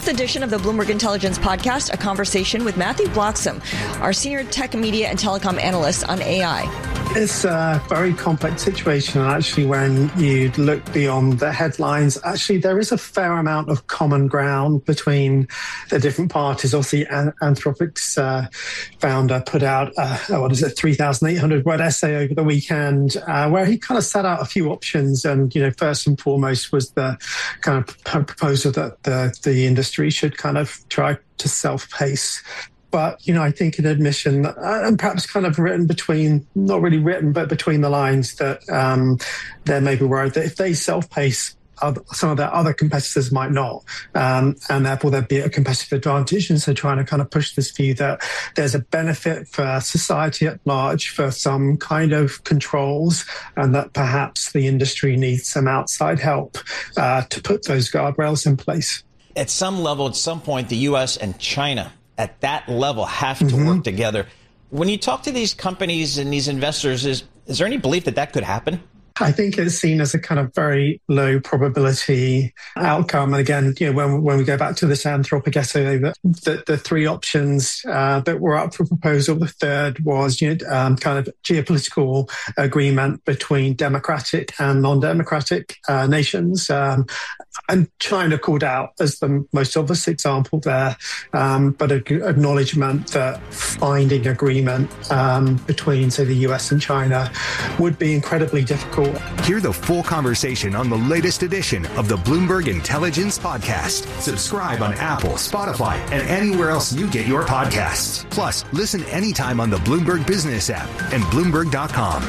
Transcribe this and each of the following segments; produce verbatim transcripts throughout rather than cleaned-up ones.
This edition of the Bloomberg Intelligence Podcast, a conversation with Matthew Bloxham, our senior tech, media, and telecom analyst on A I. It's a very complex situation, and actually when you look beyond the headlines, actually there is a fair amount of common ground between the different parties. Obviously, Anthropic's uh, founder put out, uh, what is it, three thousand eight hundred word essay over the weekend, uh, where he kind of set out a few options. And, you know, first and foremost was the kind of proposal that the, the industry should kind of try to self-pace. But, you know, I think an admission, uh, and perhaps kind of written between, not really written, but between the lines, that um, they're maybe worried that if they self-pace, other, some of their other competitors might not. Um, and therefore there'd be a competitive advantage. And so trying to kind of push this view that there's a benefit for society at large for some kind of controls, and that perhaps the industry needs some outside help uh, to put those guardrails in place. At some level, at some point, the U S and China at that level have to mm-hmm. work together. When you talk to these companies and these investors, is, is there any belief that that could happen? I think it's seen as a kind of very low probability outcome. And again, you know, when when we go back to this Anthropic essay, the, the, the three options uh, that were up for proposal, the third was, you know, um, kind of geopolitical agreement between democratic and non-democratic uh, nations. Um, and China called out as the most obvious example there, um, but an acknowledgement that finding agreement um, between, say, the U S and China would be incredibly difficult. Hear the full conversation on the latest edition of the Bloomberg Intelligence Podcast. Subscribe on Apple, Spotify, and anywhere else you get your podcasts. Plus, listen anytime on the Bloomberg Business app and Bloomberg dot com.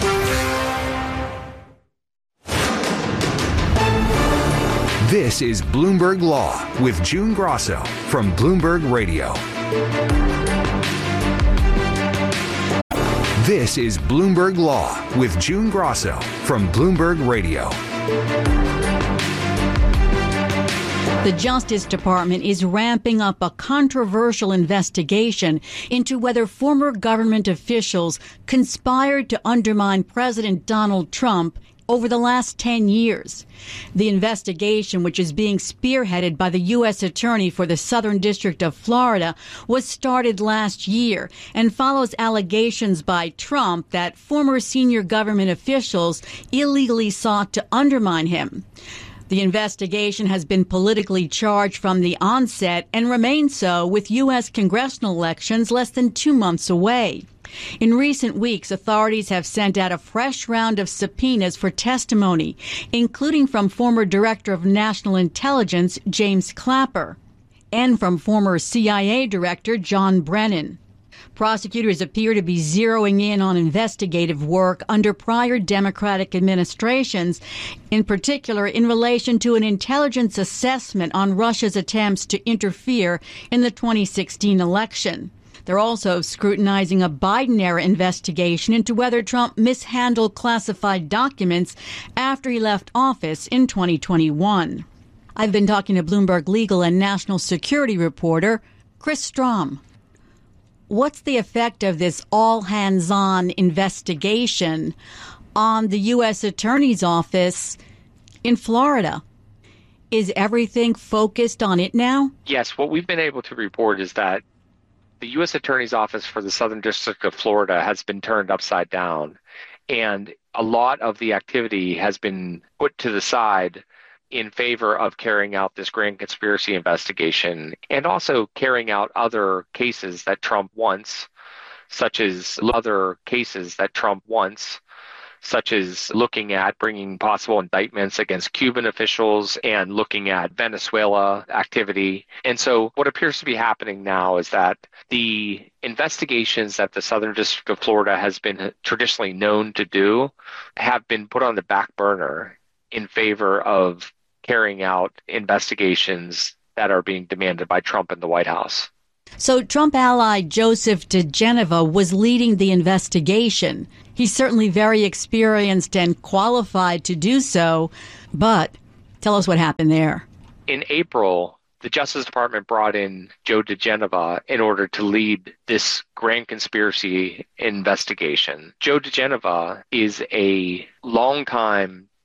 This is Bloomberg Law with June Grosso from Bloomberg Radio. This is Bloomberg Law with June Grosso from Bloomberg Radio. The Justice Department is ramping up a controversial investigation into whether former government officials conspired to undermine President Donald Trump over the last ten years. The investigation, which is being spearheaded by the U S Attorney for the Southern District of Florida, was started last year and follows allegations by Trump that former senior government officials illegally sought to undermine him. The investigation has been politically charged from the onset and remains so with U S congressional elections less than two months away. In recent weeks, authorities have sent out a fresh round of subpoenas for testimony, including from former Director of National Intelligence James Clapper and from former C I A Director John Brennan. Prosecutors appear to be zeroing in on investigative work under prior Democratic administrations, in particular in relation to an intelligence assessment on Russia's attempts to interfere in the twenty sixteen election. They're also scrutinizing a Biden-era investigation into whether Trump mishandled classified documents after he left office in twenty twenty-one. I've been talking to Bloomberg legal and national security reporter Chris Strom. What's the effect of this all-hands-on investigation on the U S Attorney's Office in Florida? Is everything focused on it now? Yes, what we've been able to report is that the U S Attorney's Office for the Southern District of Florida has been turned upside down, and a lot of the activity has been put to the side in favor of carrying out this grand conspiracy investigation and also carrying out other cases that Trump wants, such as other cases that Trump wants, such as looking at bringing possible indictments against Cuban officials and looking at Venezuela activity. And so what appears to be happening now is that the investigations that the Southern District of Florida has been traditionally known to do have been put on the back burner in favor of carrying out investigations that are being demanded by Trump and the White House. So Trump ally Joseph diGenova was leading the investigation. He's certainly very experienced and qualified to do so, but tell us what happened there. In April, the Justice Department brought in Joe diGenova in order to lead this grand conspiracy investigation. Joe diGenova is a longtime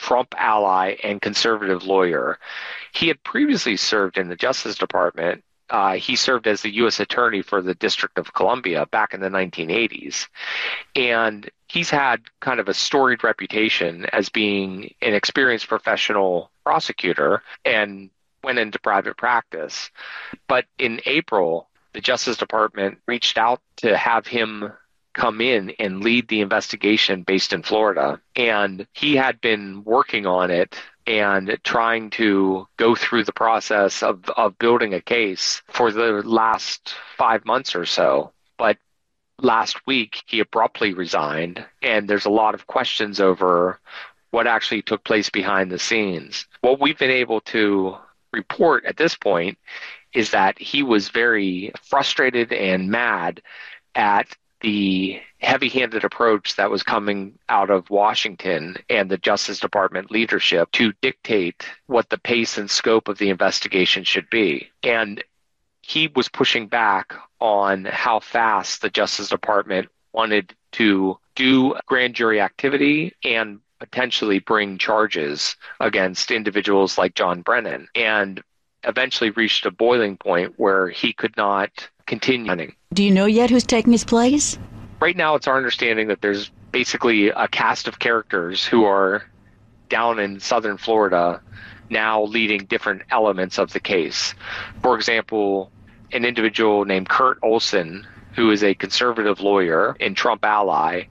Trump ally and conservative lawyer. He had previously served in the Justice Department. Uh, he served as the U S attorney for the District of Columbia back in the nineteen eighties. And he's had kind of a storied reputation as being an experienced professional prosecutor and went into private practice. But in April, the Justice Department reached out to have him come in and lead the investigation based in Florida. And he had been working on it and trying to go through the process of, of building a case for the last five months or so. But last week, he abruptly resigned, and there's a lot of questions over what actually took place behind the scenes. What we've been able to report at this point is that he was very frustrated and mad at the heavy-handed approach that was coming out of Washington and the Justice Department leadership to dictate what the pace and scope of the investigation should be. And he was pushing back on how fast the Justice Department wanted to do grand jury activity and potentially bring charges against individuals like John Brennan, and eventually reached a boiling point where he could not continue running. Do you know yet who's taking his place? Right now, it's our understanding that there's basically a cast of characters who are down in southern Florida now leading different elements of the case. For example, an individual named Kurt Olson, who is a conservative lawyer and Trump ally,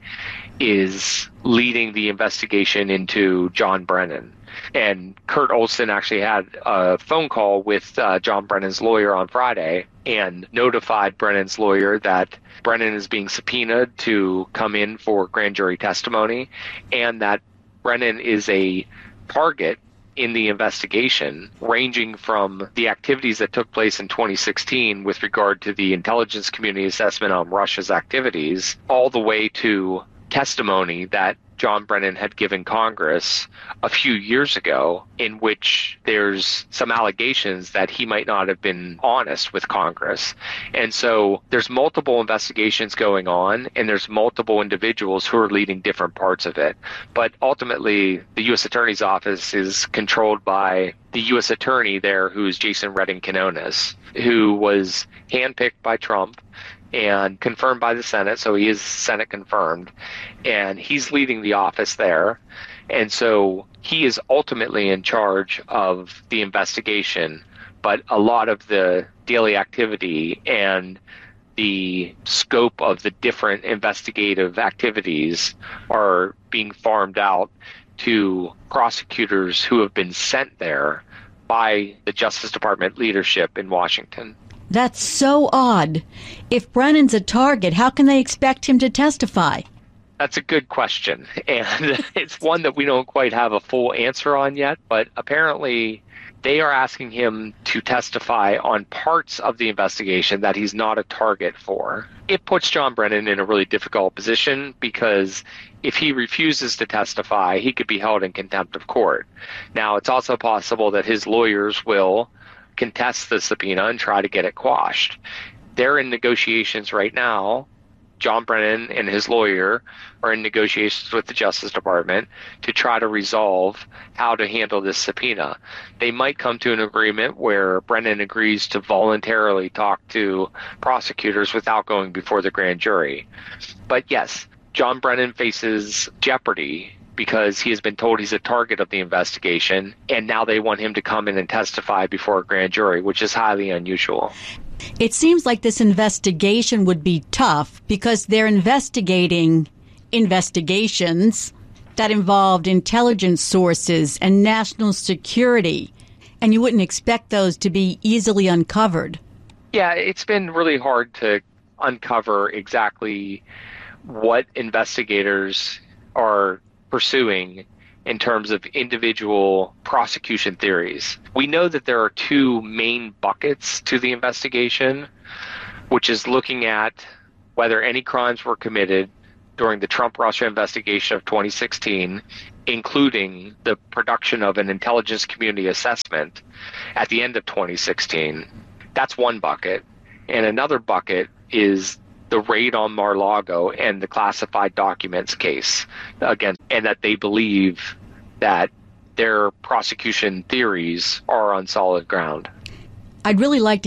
is leading the investigation into John Brennan. And Kurt Olson actually had a phone call with uh, John Brennan's lawyer on Friday and notified Brennan's lawyer that Brennan is being subpoenaed to come in for grand jury testimony, and that Brennan is a target in the investigation, ranging from the activities that took place in twenty sixteen with regard to the intelligence community assessment on Russia's activities, all the way to testimony that John Brennan had given Congress a few years ago, in which there's some allegations that he might not have been honest with Congress. And so there's multiple investigations going on, and there's multiple individuals who are leading different parts of it. But ultimately, the U S Attorney's Office is controlled by the U S Attorney there, who's Jason Redding Quinones, who was handpicked by Trump and confirmed by the Senate, so he is Senate confirmed, and he's leading the office there. And so he is ultimately in charge of the investigation, but a lot of the daily activity and the scope of the different investigative activities are being farmed out to prosecutors who have been sent there by the Justice Department leadership in Washington. That's so odd. If Brennan's a target, how can they expect him to testify? That's a good question, and it's one that we don't quite have a full answer on yet, but apparently they are asking him to testify on parts of the investigation that he's not a target for. It puts John Brennan in a really difficult position, because if he refuses to testify, he could be held in contempt of court. Now, it's also possible that his lawyers will contest the subpoena and try to get it quashed. They're in negotiations right now. John Brennan and his lawyer are in negotiations with the Justice Department to try to resolve how to handle this subpoena. They might come to an agreement where Brennan agrees to voluntarily talk to prosecutors without going before the grand jury. But yes, John Brennan faces jeopardy because he has been told he's a target of the investigation, and now they want him to come in and testify before a grand jury, which is highly unusual. It seems like this investigation would be tough because they're investigating investigations that involved intelligence sources and national security, and you wouldn't expect those to be easily uncovered. Yeah, it's been really hard to uncover exactly what investigators are pursuing in terms of individual prosecution theories. We know that there are two main buckets to the investigation, which is looking at whether any crimes were committed during the Trump-Russia investigation of twenty sixteen, including the production of an intelligence community assessment at the end of twenty sixteen. That's one bucket. And another bucket is the raid on Mar-a-Lago and the classified documents case again, and that they believe that their prosecution theories are on solid ground. I'd really like to